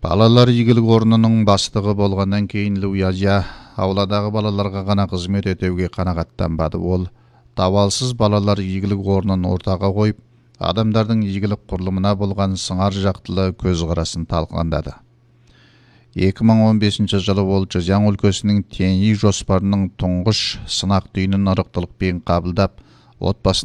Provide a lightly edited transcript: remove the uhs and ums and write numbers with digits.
Балалар игілік орнының бастығы болғаннан кейін Луязия ауладағы балаларға ғана қызмет етуге қанағаттанбады. Ол тауалсыз балалар игілік орнын ортаға қойып, адамдардың игілік құрылымына болған сыңар жақтылы көзқарасын талқыландады. 2015 жылы ол Чжэцзян өлкесінің Тяньи жоспарының тұңғыш сынақ түйінін ырықтылықпен қабылдап, отбасын